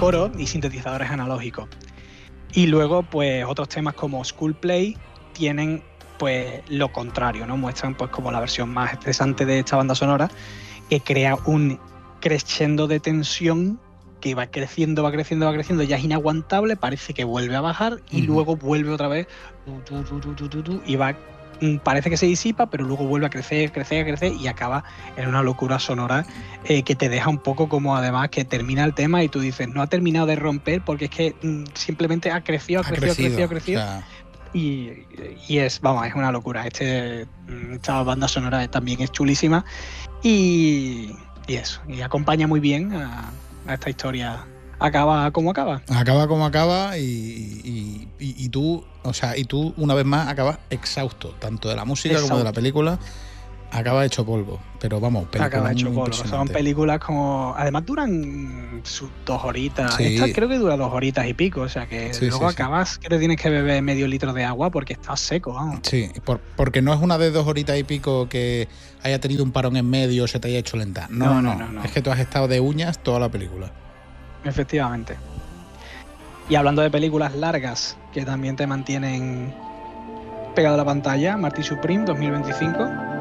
coro y sintetizadores analógicos. Y luego, pues, otros temas como School Play tienen, pues, lo contrario, ¿no? Muestran, pues, como la versión más estresante de esta banda sonora, que crea un crescendo de tensión que va creciendo, ya es inaguantable, parece que vuelve a bajar y luego vuelve otra vez y va, parece que se disipa, pero luego vuelve a crecer y acaba en una locura sonora que te deja un poco como, además, que termina el tema y tú dices, no ha terminado de romper porque es que simplemente ha crecido. O sea, y es una locura. Esta banda sonora también es chulísima y eso, y acompaña muy bien a esta historia. Acaba como acaba. Acaba como acaba y tú, o sea, y tú una vez más acabas exhausto, tanto de la música como de la película. Acaba hecho polvo, pero vamos, Acaba hecho muy polvo. Son películas como, además duran sus 2 horitas. Sí. Esta creo que dura 2 horitas y pico, o sea que luego acabas que te tienes que beber medio litro de agua porque estás seco, vamos. Sí, porque no es una de 2 horitas y pico que haya tenido un parón en medio o se te haya hecho lenta. No. Es que tú has estado de uñas toda la película. Efectivamente. Y hablando de películas largas que también te mantienen pegado a la pantalla, Marty Supreme 2025.